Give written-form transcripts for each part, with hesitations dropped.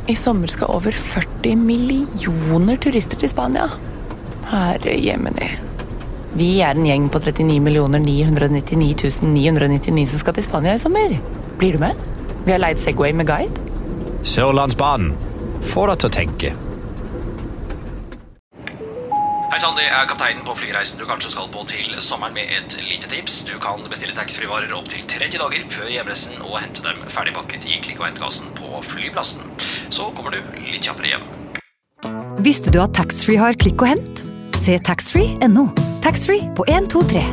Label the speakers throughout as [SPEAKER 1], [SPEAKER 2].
[SPEAKER 1] I sommer skal over 40 millioner turister til Spania. Herre jemini. Vi en gjeng på 39 999 999 som skal til Spania I sommer. Blir du med? Vi har leid Segway med guide.
[SPEAKER 2] Sørlandsbanen. Få deg til å tenke.
[SPEAKER 3] Hei sann, det kapteinen på flyreisen du kanskje skal på til sommeren med et lite tips. Du kan bestille taxfree-varer opp til 30 dager før hjemreisen og hente dem ferdigpakket I klikk- og hentkassen på flyplassen. Så kommer du litt kjappere hjem.
[SPEAKER 4] Visste du at taxfree har klikk og hent? Se taxfree.no. Taxfree på 1, 2, 3.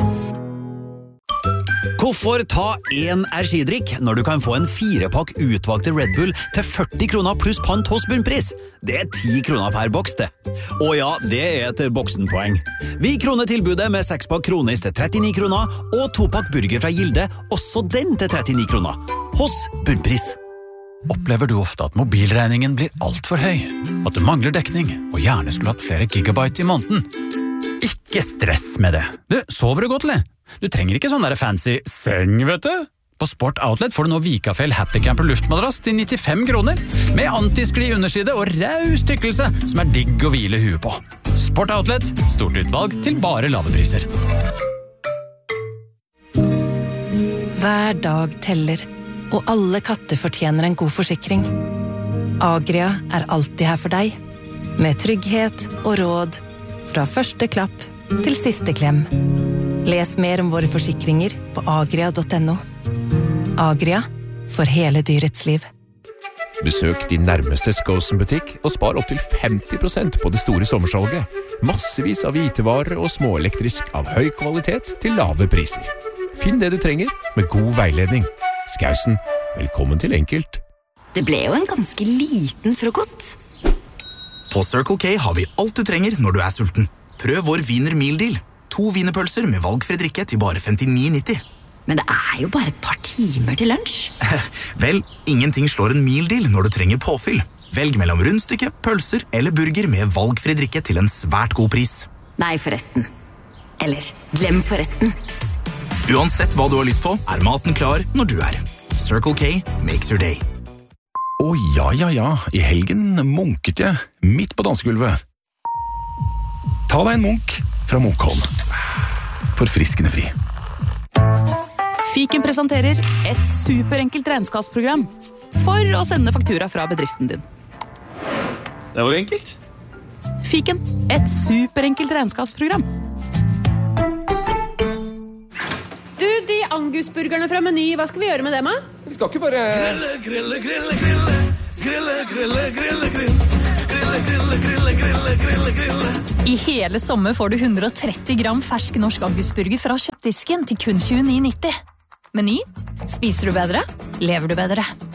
[SPEAKER 5] Hvorfor ta en energidrikk når du kan få en 4-pakk utvalgte Red Bull til 40 kroner pluss pant hos bunnpris? Det 10 kroner per boks det. Og ja, det et boksenpoeng. Vi kroner tilbudet med 6-pakk kronis til 39 kroner og 2-pakk burger fra Gilde, også den til 39 kroner. Hos bunnpris.
[SPEAKER 6] Opplever du ofte at mobilregningen blir alt for høy? At du mangler dekning og gjerne skulle hatt flere gigabyte I måneden? Ikke stress med det. Du, sover du godt, eller? Du trenger ikke sånn der fancy seng, vet du? På Sport Outlet får du nå Vikafell Happy Camper luftmadrass til 95 kroner, med antiskli underside og raus tykkelse som digg å hvile huet på. Sport Outlet, stort utvalg til bare lave priser.
[SPEAKER 1] Hver dag teller, og alle katter fortjener en god forsikring. Agria alltid her for deg, med trygghet og råd, fra første klapp til siste klem. Les mer om våre forsikringer på agria.no. Agria, for hele dyrets liv.
[SPEAKER 7] Besøk din nærmeste Skosen-butikk og spar opp til 50% på det store sommersalget. Massevis av hvitevarer og småelektrisk av høy kvalitet til lave priser. Finn det du trenger med god veiledning. Skausen, velkommen til enkelt.
[SPEAKER 8] Det ble jo en ganske liten frokost.
[SPEAKER 9] På Circle K har vi alt du trenger når du sulten. Prøv vår Wiener Meal Deal. 2 wienerpølser med valgfri drikke til bare 59,90.
[SPEAKER 8] Men det jo bare et par timer til lunsj.
[SPEAKER 9] Vel, ingenting slår en meal deal når du trenger påfyll. Velg mellom rundstykke, pølser eller burger med valgfri drikke til en svært god pris.
[SPEAKER 8] Nei, forresten. Eller, glem forresten.
[SPEAKER 9] Uansett hva du har lyst på, maten klar når du Circle K makes your day.
[SPEAKER 7] Ja. I helgen munket jeg midt på dansegulvet. Ta deg en munk fra Munkholm. Forfriskende fri.
[SPEAKER 10] Fiken presenterer et superenkelt regnskapsprogram for å sende faktura fra bedriften din.
[SPEAKER 3] Det var enkelt.
[SPEAKER 10] Fiken, et superenkelt regnskapsprogram.
[SPEAKER 11] Du, de angusburgerne fra Meny, hva skal vi gjøre med dem, da?
[SPEAKER 12] Vi skal ikke bare...
[SPEAKER 13] I hele sommer får du 130 gram fersk norsk angusburger fra kjøttdisken til kun 29,90. Meny, spiser du bedre, lever du bedre.